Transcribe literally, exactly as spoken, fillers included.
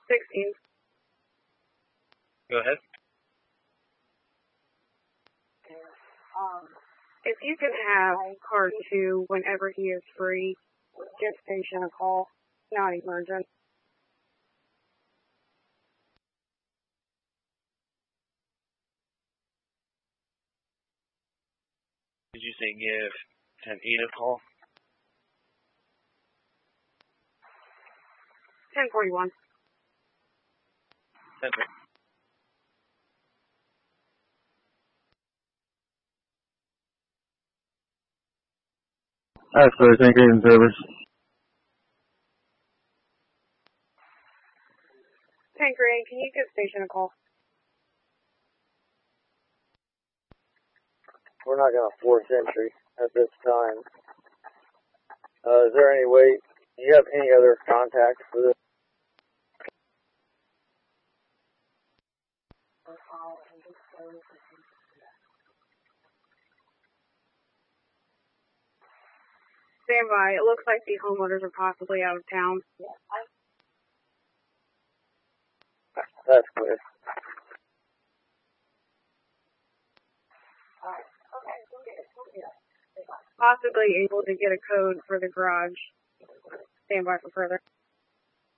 sixteen. Go ahead. Um, if you can have car two whenever he is free, give station a call. Not emergent. Did you say give ten eight a call? ten forty-one. ten eight. Alright, so thank you in service. Tanqueray, can you give station a call? We're not going to force entry at this time. Uh, is there any way, do you have any other contacts for this? Stand by. It looks like the homeowners are possibly out of town. That's clear. Possibly able to get a code for the garage. Stand by for further.